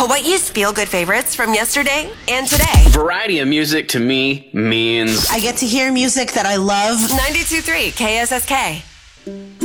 Hawaii's feel-good favorites from yesterday and today. Variety of music to me means I get to hear music that I love. 92.3 KSSK.